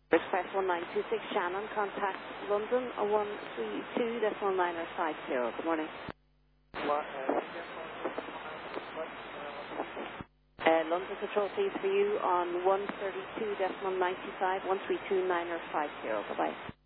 Express 1926 Shannon, contact London 132.950. Good morning. London Control please for you on 132.95, 132.950. Bye-bye.